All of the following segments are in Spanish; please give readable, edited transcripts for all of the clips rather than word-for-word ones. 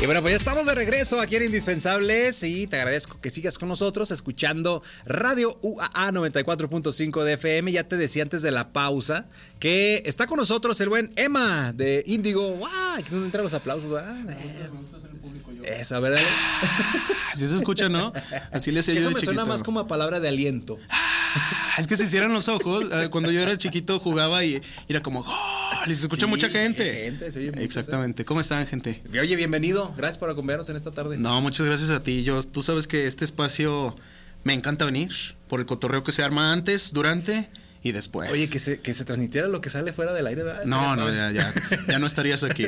Y bueno, pues ya estamos de regreso aquí en Indispensables y te agradezco que sigas con nosotros escuchando Radio UAA 94.5 de FM. Ya te decía antes de la pausa que está con nosotros el buen Emma de Índigo. ¡Wow! Aquí donde entran los aplausos, ¿verdad? Me gusta ser el público yo. Eso, ¿verdad? Así se escucha, ¿no? Así le hacía yo Eso de me chiquito. suena más como a palabra de aliento. Es que se cierran los ojos. Cuando yo era chiquito jugaba y era como ¡gol! Y se escucha mucha gente. Se oye mucho, exactamente. ¿Cómo están, gente? Oye, bienvenido. Gracias por acompañarnos en esta tarde. No, muchas gracias a ti. Tú sabes que este espacio me encanta venir por el cotorreo que se arma antes, durante y después. Oye, que se transmitiera lo que sale fuera del aire, ¿verdad? No, ya no estarías aquí.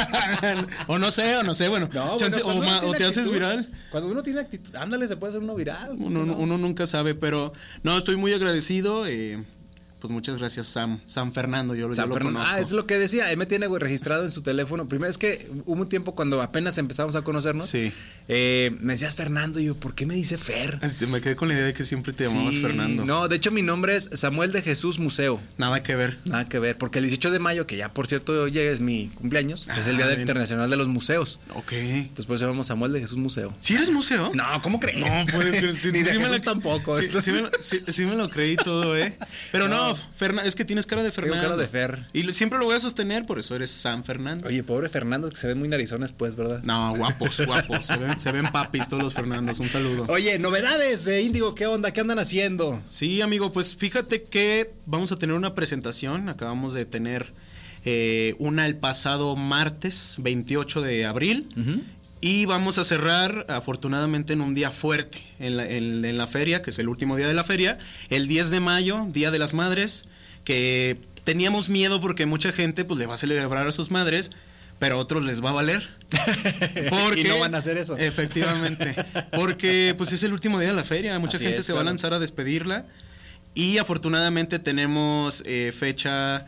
o no sé, bueno. No, chance, o te haces viral. Cuando uno tiene actitud, ándale, se puede hacer uno viral. Uno nunca sabe, pero no, estoy muy agradecido. Pues muchas gracias, San Fernando, yo lo conozco. Es lo que decía, él me tiene registrado en su teléfono. Primero es que hubo un tiempo cuando apenas empezamos a conocernos. Sí. Me decías Fernando, y yo, ¿por qué me dice Fer? Me quedé con la idea de que siempre te llamabas Fernando. No, de hecho mi nombre es Samuel de Jesús Museo. Nada que ver, porque el 18 de mayo, que ya por cierto hoy es mi cumpleaños, es el Día Internacional de los Museos. Ok. Entonces pues llamamos Samuel de Jesús Museo. ¿Sí eres museo? No, ¿cómo crees? No, puede ser. Ni de Jesús tampoco. Sí me lo creí todo, Pero no, es que tienes cara de Fernando. Tengo cara de Fer. Y siempre lo voy a sostener, por eso eres San Fernando. Oye, pobre Fernando, que se ven muy narizones, pues, ¿verdad? No, guapos. se ven papis todos los Fernandos. Un saludo. Oye, novedades de Índigo, ¿qué onda? ¿Qué andan haciendo? Sí, amigo, pues fíjate que vamos a tener una presentación. Acabamos de tener una el pasado martes 28 de abril. Y vamos a cerrar, afortunadamente, en un día fuerte en la feria, que es el último día de la feria, el 10 de mayo, Día de las Madres, que teníamos miedo porque mucha gente pues le va a celebrar a sus madres, pero a otros les va a valer. Porque, y no van a hacer eso. Efectivamente, porque pues es el último día de la feria, mucha Así gente es, se va a lanzar a despedirla y afortunadamente tenemos fecha,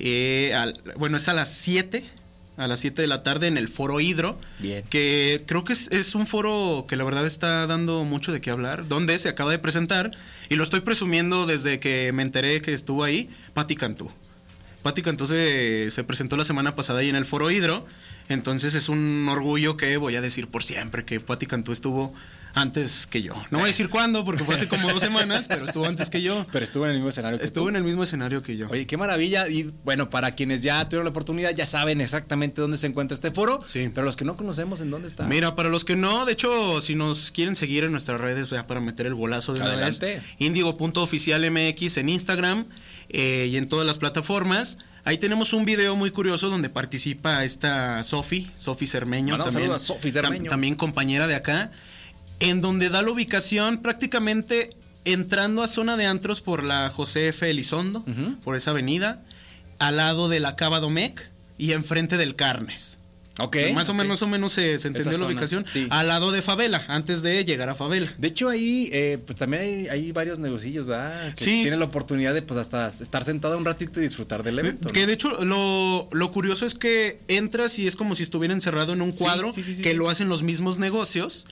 es a las 7. A las 7 de la tarde en el Foro Hidro. Bien. Que creo que es un foro que la verdad está dando mucho de qué hablar. Donde se acaba de presentar, y lo estoy presumiendo desde que me enteré que estuvo ahí, Patti Cantú. Patti Cantú se presentó la semana pasada ahí en el Foro Hidro. Entonces es un orgullo que voy a decir por siempre que Patti Cantú estuvo antes que yo. No voy a decir cuándo, porque fue hace como 2 semanas, pero estuvo antes que yo. Pero estuvo en el mismo escenario que Estuvo tú. en el mismo escenario que yo. Oye, qué maravilla. Y bueno, para quienes ya tuvieron la oportunidad, ya saben exactamente dónde se encuentra este foro. Sí. Pero los que no conocemos, ¿en dónde está? Mira, para los que no, de hecho, si nos quieren seguir en nuestras redes, ya para meter el golazo de una vez, indigo.oficialmx en Instagram y en todas las plataformas. Ahí tenemos un video muy curioso donde participa esta Sofi Cermeño, Bueno, también, saludos a Sofi Cermeño. También compañera de acá, en donde da la ubicación prácticamente entrando a zona de antros por la José F. Elizondo, por esa avenida, al lado de la Cava Domecq y enfrente del Carnes. Ok. Más o menos se entendió la ubicación. Sí. Al lado de Favela, antes de llegar a Favela. De hecho, ahí pues también hay varios negocillos, ¿verdad? Que Sí. tienen la oportunidad de pues hasta estar sentado un ratito y disfrutar del evento. Que ¿no? de hecho lo curioso es que entras y es como si estuviera encerrado en un cuadro que lo hacen los mismos negocios.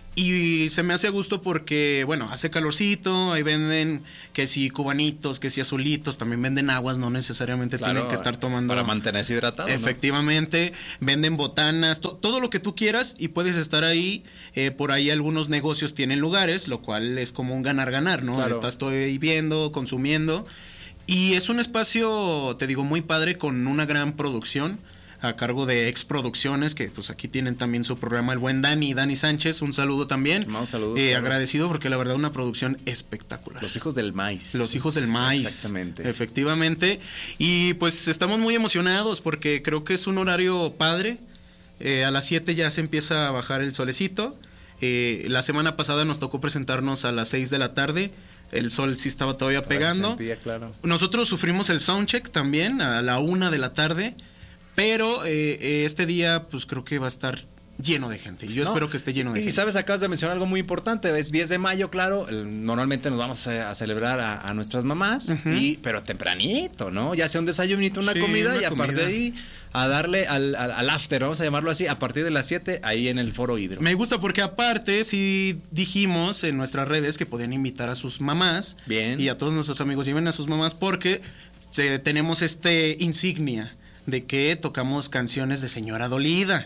Y se me hace a gusto porque, bueno, hace calorcito, ahí venden que si cubanitos, que si azulitos, también venden aguas, no necesariamente tienen que estar tomando. Para mantenerse hidratado. Efectivamente, ¿no? Venden botanas, todo lo que tú quieras y puedes estar ahí. Por ahí algunos negocios tienen lugares, lo cual es como un ganar-ganar, ¿no? Claro. Estás todo ahí viendo, consumiendo. Y es un espacio, te digo, muy padre con una gran producción a cargo de Ex Producciones, que pues aquí tienen también su programa el buen Dani Sánchez, un saludo también. Un saludo. Agradecido porque la verdad una producción espectacular. Los hijos del maíz. Los hijos del maíz. Exactamente. Efectivamente. Y pues estamos muy emocionados porque creo que es un horario padre. A las 7 ya se empieza a bajar el solecito. La semana pasada nos tocó presentarnos a las 6 de la tarde. El sol sí estaba todavía pegando. Sentía, claro. Nosotros sufrimos el soundcheck también a la 1 de la tarde. Pero este día pues creo que va a estar lleno de gente. Yo espero que esté lleno de gente. Y sabes, acabas de mencionar algo muy importante. Es 10 de mayo, claro. Normalmente nos vamos a celebrar a nuestras mamás. Pero tempranito, ¿no? Ya sea un desayunito, una comida. Y aparte de ahí a darle al after, vamos a llamarlo así, a partir de las 7 ahí en el Foro Hidro. Me gusta porque aparte sí dijimos en nuestras redes que podían invitar a sus mamás. Bien. Y a todos nuestros amigos lleven a sus mamás porque tenemos insignia de que tocamos canciones de señora dolida.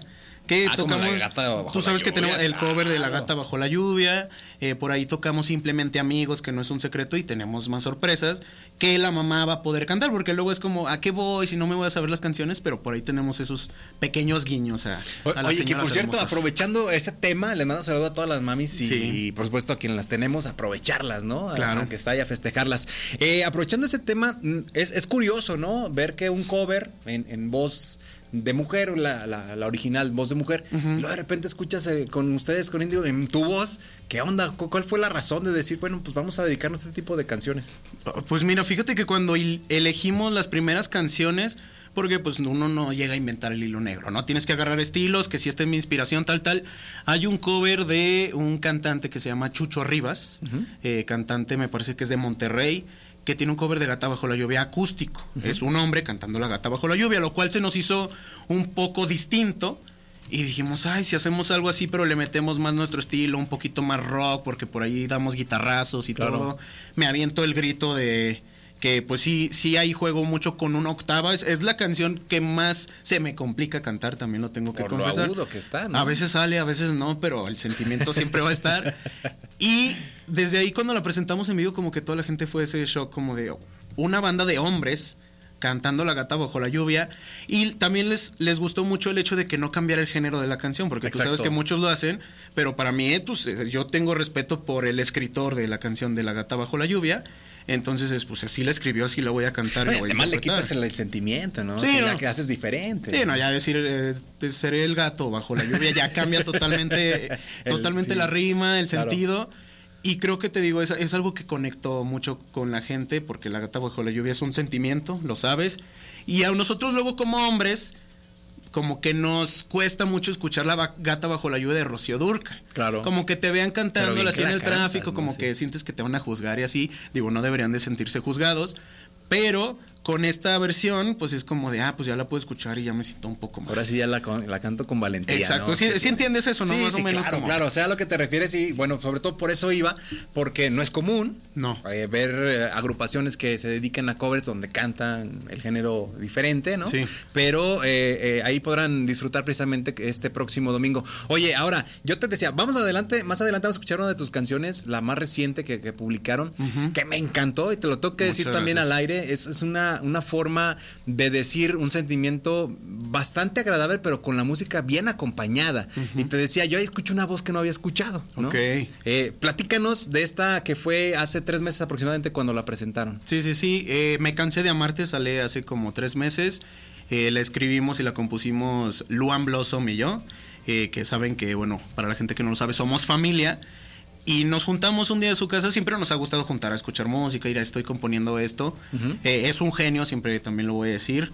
que tocamos, como la gata bajo tú sabes la que lluvia, tenemos el cover de La Gata Bajo la Lluvia, por ahí tocamos Simplemente Amigos, que no es un secreto, y tenemos más sorpresas que la mamá va a poder cantar, porque luego es como, ¿a qué voy si no me voy a saber las canciones? Pero por ahí tenemos esos pequeños guiños a las Oye, que por cierto, hermosas. Aprovechando ese tema, le mando un saludo a todas las mamis y, Sí. y por supuesto a quienes las tenemos, aprovecharlas, ¿no? Claro. Aunque está ahí a festejarlas. Aprovechando ese tema, es curioso, ¿no? Ver que un cover en voz de mujer, la original voz de mujer, y luego de repente escuchas con ustedes, con Índigo, en tu voz. ¿Qué onda? ¿Cuál fue la razón de decir, bueno, pues vamos a dedicarnos a este tipo de canciones? Pues mira, fíjate que cuando elegimos las primeras canciones, porque pues uno no llega a inventar el hilo negro, ¿no? Tienes que agarrar estilos, que si esta es mi inspiración, tal. Hay un cover de un cantante que se llama Chucho Rivas, cantante me parece que es de Monterrey, que tiene un cover de Gata Bajo la Lluvia acústico. Es un hombre cantando La Gata Bajo la Lluvia, lo cual se nos hizo un poco distinto. Y dijimos, ay, si hacemos algo así, pero le metemos más nuestro estilo, un poquito más rock, porque por ahí damos guitarrazos y todo. Me aviento el grito de que pues sí ahí juego mucho con una octava. Es la canción que más se me complica cantar, también lo tengo que confesar. Por lo agudo que está, ¿no? A veces sale, a veces no, pero el sentimiento siempre va a estar. Y desde ahí cuando la presentamos en vivo, como que toda la gente fue ese shock como de una banda de hombres cantando La Gata Bajo la Lluvia. Y también les gustó mucho el hecho de que no cambiara el género de la canción, porque Exacto. tú sabes que muchos lo hacen, pero para mí pues, yo tengo respeto por el escritor de la canción de La Gata Bajo la Lluvia. Entonces, pues así la escribió, así la voy a cantar. Oye, la voy a además le interpretar. quitas el sentimiento, ¿no? Sí, O sea, no. ya que haces diferente. Sí, no, ya decir seré el gato bajo la lluvia ya cambia totalmente Sí. la rima, el Claro. sentido. Y creo que te digo, es algo que conectó mucho con la gente, porque La Gata Bajo la Lluvia es un sentimiento, lo sabes. Y a nosotros luego como hombres, como que nos cuesta mucho escuchar La Gata Bajo la Lluvia de Rocío Dúrcal. Claro. Como que te vean cantándola así en el cantas, tráfico, ¿no? como Sí. que sientes que te van a juzgar y así. Digo, no deberían de sentirse juzgados, pero con esta versión, pues es como de, pues ya la puedo escuchar y ya me siento un poco más. Ahora sí ya la canto con valentía. Exacto, ¿no? sí entiendes eso, ¿no? Sí, Más o menos claro, como... claro, o sea, a lo que te refieres y bueno, sobre todo por eso iba, porque no es común No. ver agrupaciones que se dedican a covers donde cantan el género diferente, ¿no? Sí. Pero ahí podrán disfrutar precisamente este próximo domingo. Oye, ahora, yo te decía, más adelante vamos a escuchar una de tus canciones, la más reciente que publicaron, que me encantó y te lo tengo que decir también al aire, es una forma de decir un sentimiento bastante agradable, pero con la música bien acompañada. Y te decía, yo ahí escucho una voz que no había escuchado, ¿no? Ok. Platícanos de esta que fue hace 3 meses aproximadamente cuando la presentaron. Sí. Me cansé de amarte, sale hace como 3 meses. La escribimos y la compusimos Luan Blossom y yo, que saben que, bueno, para la gente que no lo sabe, somos familia. Y nos juntamos un día en su casa, siempre nos ha gustado juntar a escuchar música, estoy componiendo esto. Es un genio, siempre también lo voy a decir.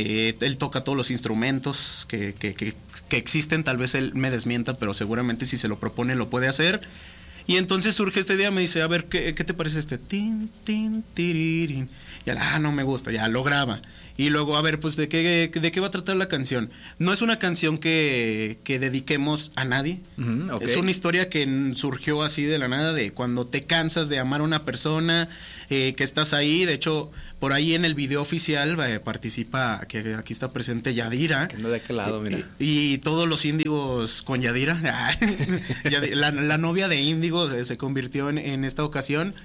Él toca todos los instrumentos que existen, tal vez él me desmienta, pero seguramente si se lo propone lo puede hacer. Y entonces surge esta idea, me dice, a ver, ¿qué te parece este? Tin, tin, tiririn. Ya, no me gusta, ya lo graba. Y luego, a ver, pues, ¿de qué va a tratar la canción? No es una canción que dediquemos a nadie. Okay. Es una historia que surgió así de la nada, de cuando te cansas de amar a una persona, que estás ahí. De hecho, por ahí en el video oficial participa, que aquí está presente Yadira. Que no de aquel lado, mira. Y todos los Índigos con Yadira. la novia de Índigo se convirtió en esta ocasión.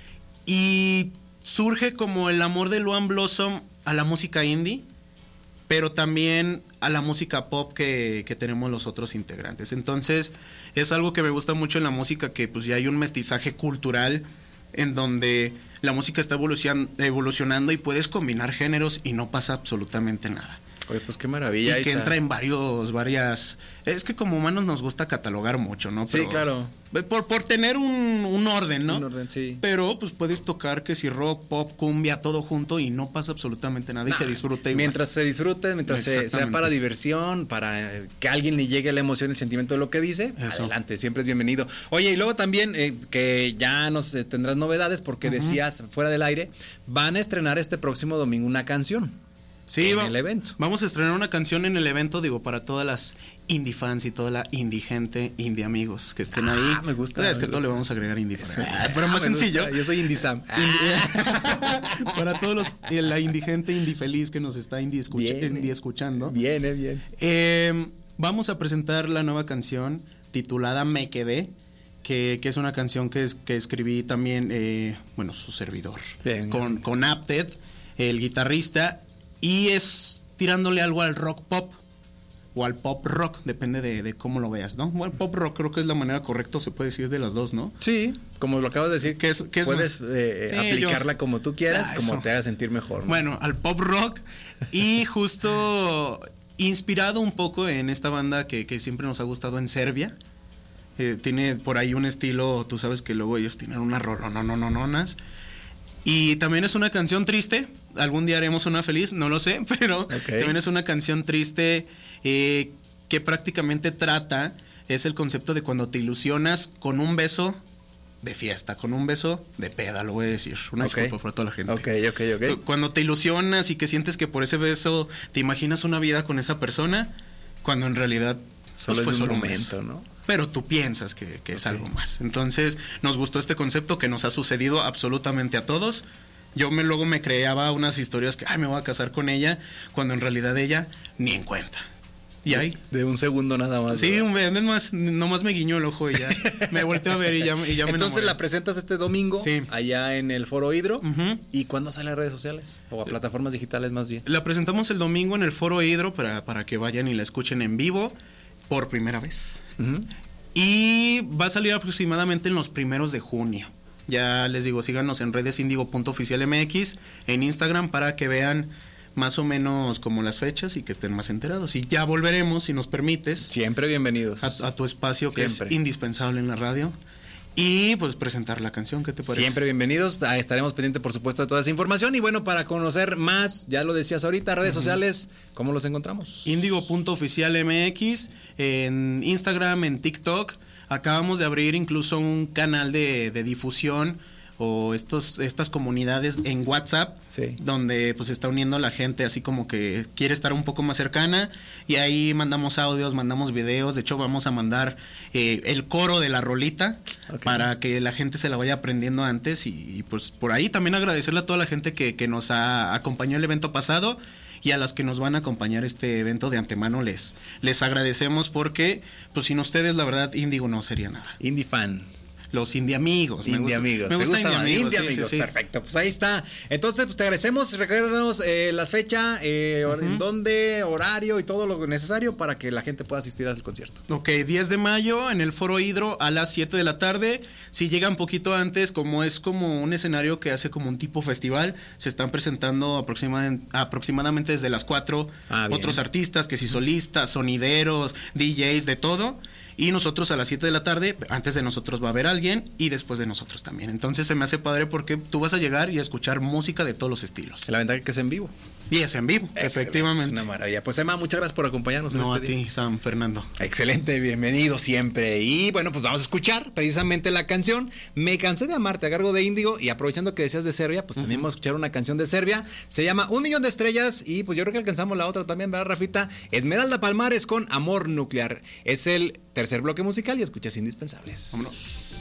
Y surge como el amor de Luan Blossom a la música indie, pero también a la música pop que tenemos los otros integrantes. Entonces es algo que me gusta mucho en la música, que pues ya hay un mestizaje cultural en donde la música está evolucionando y puedes combinar géneros y no pasa absolutamente nada. Oye, pues qué maravilla. Y que entra en varias... Es que como humanos nos gusta catalogar mucho, ¿no? Pero sí, claro. Por tener un orden, ¿no? Un orden, sí. Pero pues puedes tocar que si rock, pop, cumbia, todo junto y no pasa absolutamente nada y se disfruta igual. Mientras se disfrute, mientras sea para diversión, para que a alguien le llegue la emoción, el sentimiento de lo que dice, adelante, siempre es bienvenido. Oye, y luego también que ya nos tendrás novedades porque decías fuera del aire, van a estrenar este próximo domingo una canción. Sí, en el evento. Vamos a estrenar una canción en el evento, digo, para todas las indie fans y toda la indie gente, indie amigos que estén ahí. Me gusta. Es que todo le vamos a agregar indie. Pero más sencillo. Gusta. Yo soy Indie Sam. Para todos la indie gente, indie feliz que nos está indie escuchando. Viene bien. vamos a presentar la nueva canción titulada Me Quedé, que es una canción que escribí también, su servidor, con Apted, el guitarrista, y es tirándole algo al rock pop o al pop rock, depende de cómo lo veas, ¿no? Bueno, pop rock creo que es la manera correcta, se puede decir de las dos, ¿no? Sí, como lo acabas de decir, que puedes aplicarla como tú quieras, como te haga sentir mejor, ¿no? Bueno, al pop rock, y justo inspirado un poco en esta banda que siempre nos ha gustado en Serbia. Tiene por ahí un estilo, tú sabes que luego ellos tienen unas rolononononas. Y también es una canción triste. Algún día haremos una feliz, no lo sé, pero también es una canción triste que prácticamente es el concepto de cuando te ilusionas con un beso de fiesta, con un beso de peda, lo voy a decir. Una disculpa para toda la gente. Ok. Cuando te ilusionas y que sientes que por ese beso te imaginas una vida con esa persona, cuando en realidad solo es un momento, ¿no? Pero tú piensas que es algo más. Entonces, nos gustó este concepto que nos ha sucedido absolutamente a todos. Yo luego me creaba unas historias que, me voy a casar con ella, cuando en realidad ella ni en cuenta. Y ahí. De un segundo nada más. Sí, nomás me guiñó el ojo y ya me volteé a ver y ya me enamoré. Entonces la presentas este domingo, sí, allá en el Foro Hidro. ¿Y cuándo sale a redes sociales? O a plataformas digitales más bien. La presentamos el domingo en el Foro Hidro para que vayan y la escuchen en vivo por primera vez. Y va a salir aproximadamente en los 1 de junio. Ya les digo, síganos en redes indigo.oficialmx en Instagram para que vean más o menos como las fechas y que estén más enterados. Y ya volveremos, si nos permites. Siempre bienvenidos. A tu espacio, siempre, que es indispensable en la radio. Y pues presentar la canción, ¿qué te parece? Siempre bienvenidos, estaremos pendientes por supuesto de toda esa información. Y bueno, para conocer más, ya lo decías ahorita, redes sociales, ¿cómo los encontramos? Indigo.oficialmx en Instagram, en TikTok. Acabamos de abrir incluso un canal de difusión o estas comunidades en WhatsApp, sí, donde pues se está uniendo la gente así como que quiere estar un poco más cercana, y ahí mandamos audios, mandamos videos. De hecho vamos a mandar el coro de la rolita, para que la gente se la vaya aprendiendo antes, y pues por ahí también agradecerle a toda la gente que nos acompañó el evento pasado, y a las que nos van a acompañar este evento de antemano les agradecemos, porque pues sin ustedes la verdad Índigo no sería nada. Indie fan. Los indie amigos. Me gusta Indie amigos. Sí. Perfecto, pues ahí está. Entonces, pues te agradecemos. Recuérdanos la fecha, en dónde, horario y todo lo necesario para que la gente pueda asistir al concierto. Ok, 10 de mayo en el Foro Hidro a las 7 de la tarde. Si llegan poquito antes, como es como un escenario que hace como un tipo festival, se están presentando aproximadamente desde las 4 otros artistas, que si solistas, sonideros, DJs, de todo. Y nosotros a las 7 de la tarde, antes de nosotros va a haber alguien, y después de nosotros también. Entonces se me hace padre porque tú vas a llegar y a escuchar música de todos los estilos. La ventaja es que es en vivo. Y es en vivo. Excelente, efectivamente. Es una maravilla. Pues Emma, muchas gracias por acompañarnos. No, este a ti, San Fernando. Excelente, bienvenido siempre. Y bueno, pues vamos a escuchar precisamente la canción Me Cansé de Amarte, a cargo de Índigo. Y aprovechando que decías de Serbia, pues también vamos a escuchar una canción de Serbia. Se llama 1 Millón de Estrellas. Y pues yo creo que alcanzamos la otra también, ¿verdad, Rafita? Esmeralda Palmares con Amor Nuclear. Es el tercer bloque musical y escuchas Indispensables. Vámonos.